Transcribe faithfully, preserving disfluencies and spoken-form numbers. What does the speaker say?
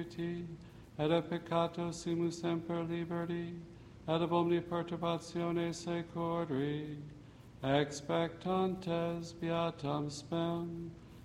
et a peccato simus semper liberti, et ab omnia perturbatione secori, expectantes beatam spem,